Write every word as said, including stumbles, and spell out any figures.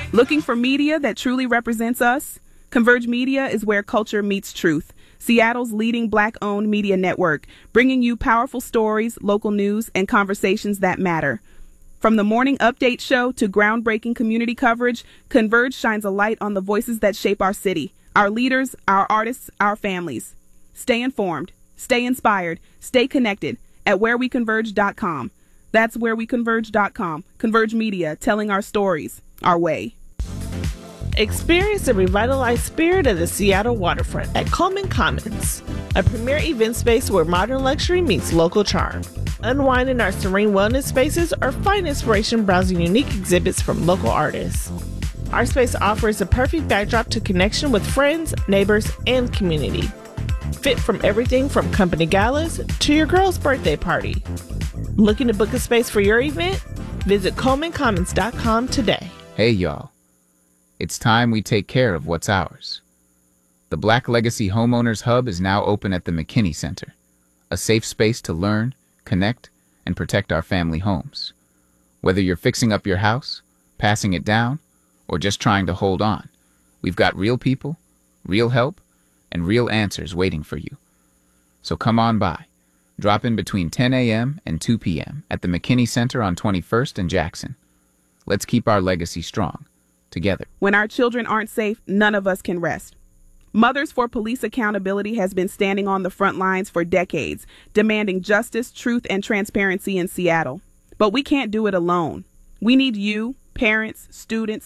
Looking for media that truly represents us? Converge Media is where culture meets truth. Seattle's leading Black-owned media network, bringing you powerful stories, local news, and conversations that matter. From the morning update show to groundbreaking community coverage, Converge shines a light on the voices that shape our city, our leaders, our artists, our families. Stay informed, stay inspired, stay connected at where we converge dot com. That's where we converge dot com. Converge Media, telling our stories, our way. Experience the revitalized spirit of the Seattle waterfront at Coleman Commons, a premier event space where modern luxury meets local charm. Unwind in our serene wellness spaces or find inspiration browsing unique exhibits from local artists. Our space offers the perfect backdrop to connection with friends, neighbors, and community. Fit from everything from company galas to your girl's birthday party. Looking to book a space for your event? Visit Coleman Commons dot com today. Hey y'all, it's time we take care of what's ours. The Black Legacy Homeowners Hub is now open at the McKinney Center, a safe space to learn, connect, and protect our family homes. Whether you're fixing up your house, passing it down, or just trying to hold on, we've got real people, real help, and real answers waiting for you. So come on by. Drop in between ten a.m. and two p.m. at the McKinney Center on twenty-first and Jackson. Let's keep our legacy strong, together. When our children aren't safe, none of us can rest. Mothers for Police Accountability has been standing on the front lines for decades, demanding justice, truth, and transparency in Seattle. But we can't do it alone. We need you, parents, students,